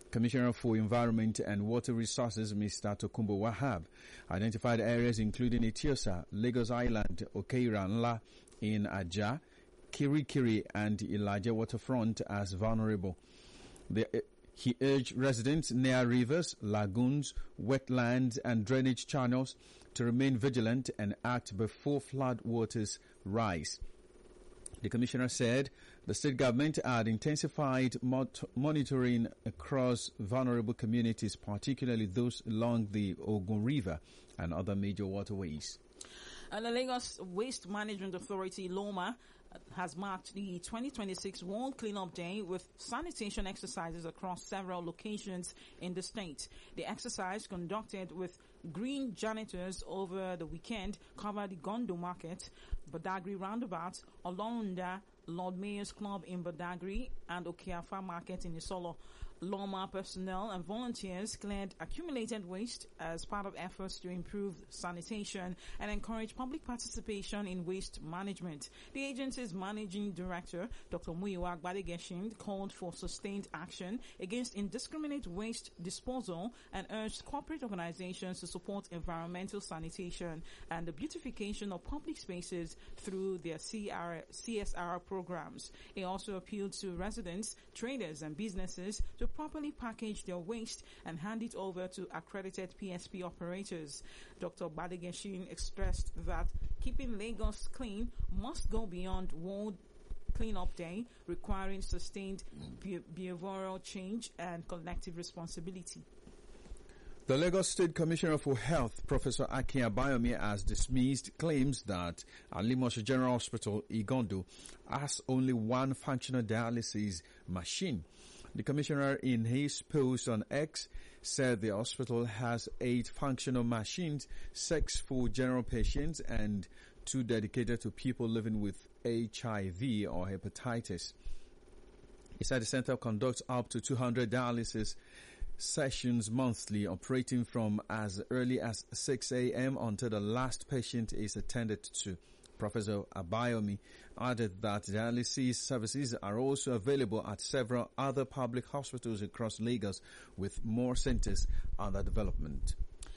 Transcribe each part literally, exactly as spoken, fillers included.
Commissioner for Environment and Water Resources, Mister Tokumbo Wahab, identified areas including Etiosa, Lagos Island, Okeira Nla in Aja, Kirikiri and Ilaja waterfront as vulnerable. The, he urged residents near rivers, lagoons, wetlands and drainage channels to remain vigilant and act before flood waters rise. The commissioner said the state government had intensified mot- monitoring across vulnerable communities, particularly those along the Ogun River and other major waterways. And the Lagos Waste Management Authority, LOMA, has marked the twenty twenty-six World Cleanup Day with sanitation exercises across several locations in the state. The exercise, conducted with green janitors over the weekend, covered the Gondo Market, Badagry Roundabout, Olonda, Lord Mayor's Club in Badagry, and Okeafa Market in Isolo. Loma personnel and volunteers cleared accumulated waste as part of efforts to improve sanitation and encourage public participation in waste management. The agency's managing director, Doctor Muyiwa Agbadegeshin, called for sustained action against indiscriminate waste disposal and urged corporate organizations to support environmental sanitation and the beautification of public spaces through their C R, C S R programs. He also appealed to residents, traders and businesses to properly package their waste and hand it over to accredited P S P operators. Doctor Badegeshin expressed that keeping Lagos clean must go beyond World Cleanup Day, requiring sustained be- behavioral change and collective responsibility. The Lagos State Commissioner for Health, Professor Akin Abayomi, has dismissed claims that Alimosho General Hospital, Igondo, has only one functional dialysis machine. The commissioner, in his post on X, said the hospital has eight functional machines, six for general patients and two dedicated to people living with H I V or hepatitis. He said the center conducts up to two hundred dialysis sessions monthly, operating from as early as six a.m. until the last patient is attended to. Professor Abayomi added that dialysis services are also available at several other public hospitals across Lagos, with more centers under development.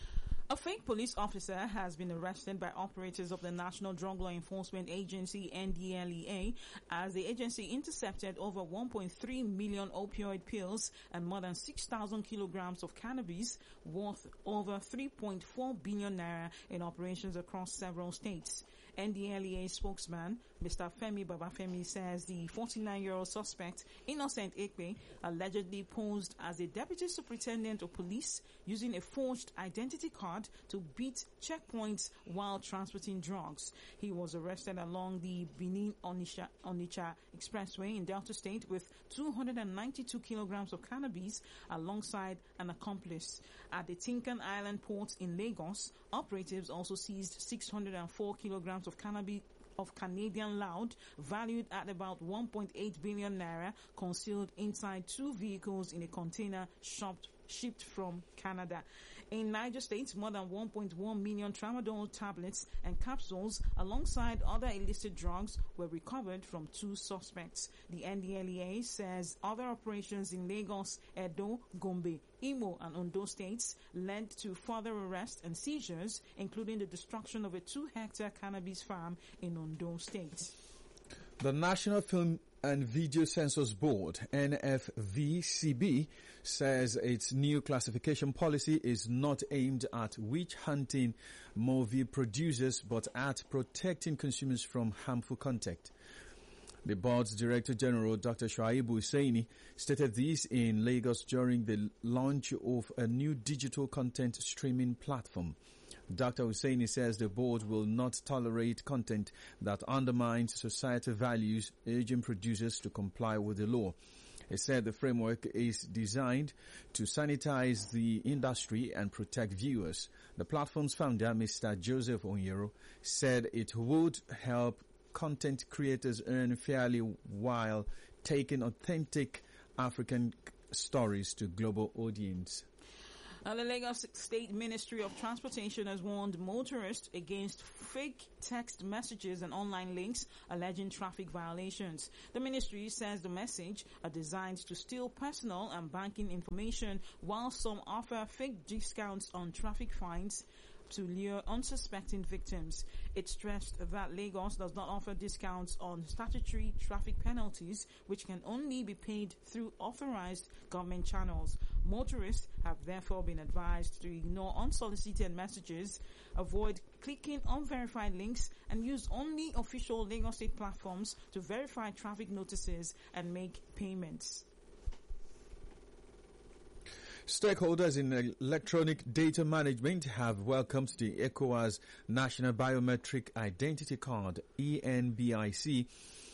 A fake police officer has been arrested by operators of the National Drug Law Enforcement Agency, N D L E A, as the agency intercepted over one point three million opioid pills and more than six thousand kilograms of cannabis worth over three point four billion naira in operations across several states. N D L E A spokesman, Mister Femi Babafemi, says the forty-nine-year-old suspect, Innocent Ekpe, allegedly posed as a deputy superintendent of police using a forged identity card to beat checkpoints while transporting drugs. He was arrested along the Benin-Onitsha Onitsha Expressway in Delta State with two hundred ninety-two kilograms of cannabis alongside an accomplice. At the Tinkan Island port in Lagos, operatives also seized six hundred four kilograms of cannabis of Canadian loud, valued at about one point eight billion naira, concealed inside two vehicles in a container shopped shipped from Canada. In Niger State, more than one point one million tramadol tablets and capsules alongside other illicit drugs were recovered from two suspects. The N D L E A says other operations in Lagos, Edo, Gombe, Imo and Ondo states led to further arrests and seizures, including the destruction of a two-hectare cannabis farm in Ondo State. The National Film and Video Censors Board, N F V C B, says its new classification policy is not aimed at witch-hunting movie producers but at protecting consumers from harmful content. The board's Director General, Doctor Shuaibu Hussaini, stated this in Lagos during the launch of a new digital content streaming platform. Doctor Hussaini says the board will not tolerate content that undermines societal values, urging producers to comply with the law. He said the framework is designed to sanitize the industry and protect viewers. The platform's founder, Mister Joseph Onyero, said it would help content creators earn fairly while taking authentic African stories to global audience. And the Lagos State Ministry of Transportation has warned motorists against fake text messages and online links alleging traffic violations. The ministry says the message are designed to steal personal and banking information, while some offer fake discounts on traffic fines to lure unsuspecting victims. It stressed that Lagos does not offer discounts on statutory traffic penalties, which can only be paid through authorized government channels. Motorists have therefore been advised to ignore unsolicited messages, avoid clicking unverified links, and use only official Lagos State platforms to verify traffic notices and make payments. Stakeholders in electronic data management have welcomed the ECOWAS National Biometric Identity Card, E N B I C,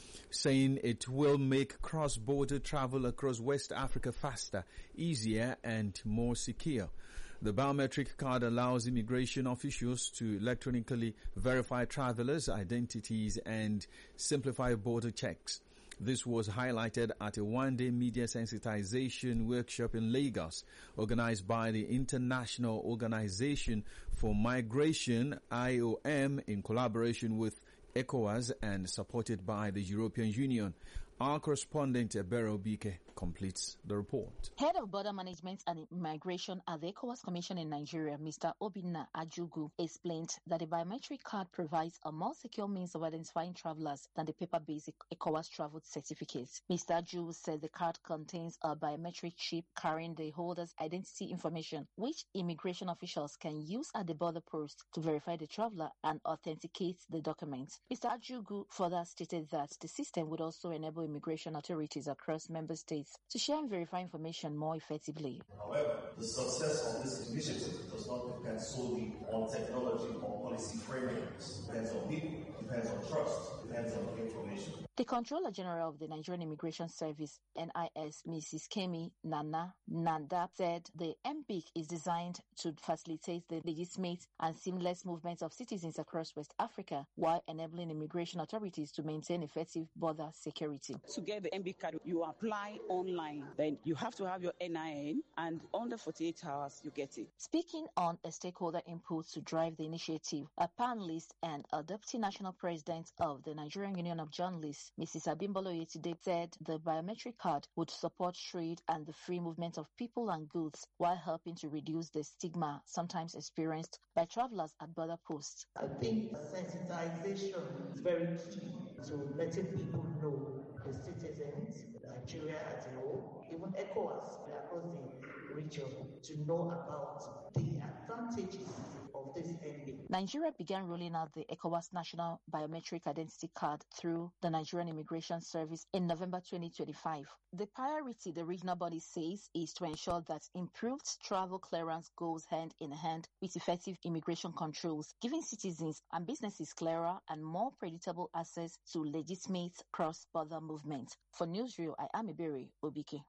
saying it will make cross-border travel across West Africa faster, easier, and more secure. The biometric card allows immigration officials to electronically verify travelers' identities and simplify border checks. This was highlighted at a one-day media sensitization workshop in Lagos, organized by the International Organization for Migration, I O M, in collaboration with ECOWAS and supported by the European Union. Our correspondent, Ebere Obike, completes the report. Head of Border Management and Migration at the ECOWAS Commission in Nigeria, Mister Obinna Ajugu, explained that the biometric card provides a more secure means of identifying travelers than the paper-based ECOWAS travel certificates. Mister Ajugu said the card contains a biometric chip carrying the holder's identity information, which immigration officials can use at the border post to verify the traveler and authenticate the documents. Mister Ajugu further stated that the system would also enable immigration authorities across member states to share and verify information more effectively. However, the success of this initiative does not depend solely on technology or policy frameworks. It depends on people, depends on trust, depends on information. The Controller General of the Nigerian Immigration Service, N I S, Missus Kemi Nana Nanda, said the M B I C is designed to facilitate the legitimate and seamless movement of citizens across West Africa while enabling immigration authorities to maintain effective border security. To get the M B I C card, you apply online. Then you have to have your N I N, and under forty-eight hours, you get it. Speaking on a stakeholder input to drive the initiative, a panelist and a deputy national president of the Nigerian Union of Journalists, Missus Abimbolo Yetunde, said the biometric card would support trade and the free movement of people and goods while helping to reduce the stigma sometimes experienced by travelers at border posts. I think sensitization is very key to letting people know, the citizens, Nigeria as a whole, even ECOWAS across the region, to know about the advantages of this M B I C. Nigeria began rolling out the ECOWAS National Biometric Identity Card through the Nigerian Immigration Service in November twenty twenty-five. The priority, the regional body says, is to ensure that improved travel clearance goes hand in hand with effective immigration controls, giving citizens and businesses clearer and more predictable access to legitimate cross-border movement. For Newsreel, I am Ebere Obike.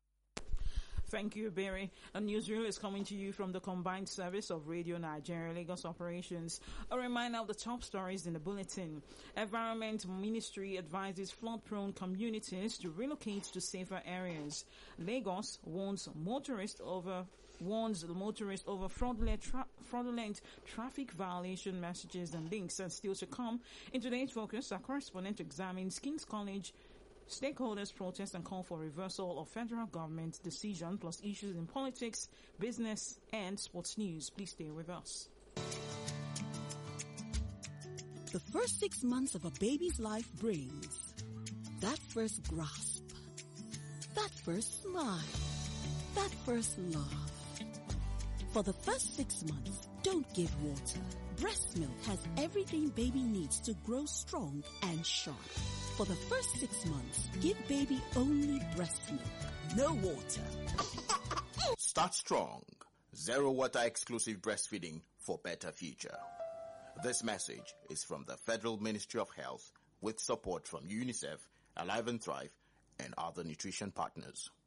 Thank you, Barry. A newsreel is coming to you from the combined service of Radio Nigeria Lagos operations. A reminder of the top stories in the bulletin. Environment Ministry advises flood-prone communities to relocate to safer areas. Lagos warns motorists over warns the motorist over fraudulent, tra- fraudulent traffic violation messages and links. And still to come, in today's focus, our correspondent examines King's College stakeholders protest and call for reversal of federal government decision, plus issues in politics, business, and sports news. Please stay with us. The first six months of a baby's life brings that first grasp, that first smile, that first laugh. For the first six months, don't give water. Breast milk has everything baby needs to grow strong and sharp. For the first six months, give baby only breast milk, no water. Start strong. Zero water exclusive breastfeeding for better future. This message is from the Federal Ministry of Health with support from UNICEF, Alive and Thrive, and other nutrition partners.